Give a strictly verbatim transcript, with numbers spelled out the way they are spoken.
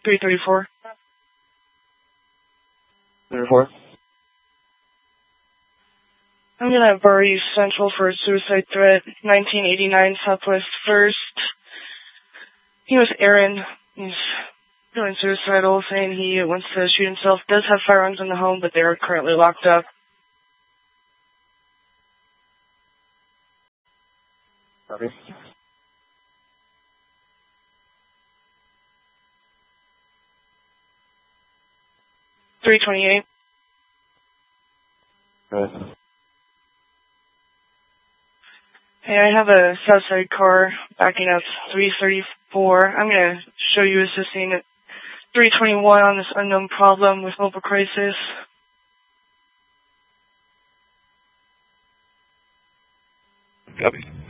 three thirty-four. thirty-four. I'm gonna borrow you Central for a suicide threat. nineteen eighty-nine Southwest First. He was Aaron. He's feeling suicidal, saying he wants to shoot himself. Does have firearms in the home, but they are currently locked up. Copy. three twenty-eight. Right. Hey, I have a Southside car backing up three thirty-four. I'm going to show you assisting at three twenty-one on this unknown problem with mobile crisis. Copy.